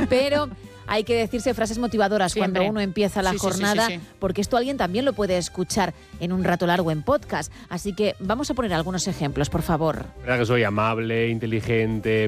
Pero hay que decirse frases motivadoras Siempre. cuando uno empieza la jornada, sí. porque esto alguien también lo puede escuchar en un rato largo en podcast. Así que vamos a poner algunos ejemplos, por favor. Que soy amable, inteligente,